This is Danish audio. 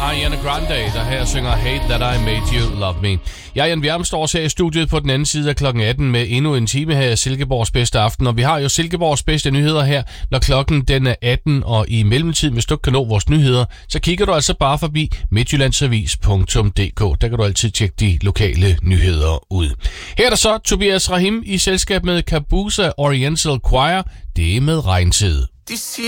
Ariana Grande, der her synger Hate That I Made You Love Me. Jeg er Jan Bjerm, står også her i studiet på den anden side af klokken 18 med endnu en time her i Silkeborgs bedste aften. Og vi har jo Silkeborgs bedste nyheder her, når klokken den er 18, og i mellemtid, hvis du kan nå vores nyheder, så kigger du altså bare forbi midtjyllandsavis.dk. Der kan du altid tjekke de lokale nyheder ud. Her er der så Tobias Rahim i selskab med Kabusa Oriental Choir. Det er med regntid.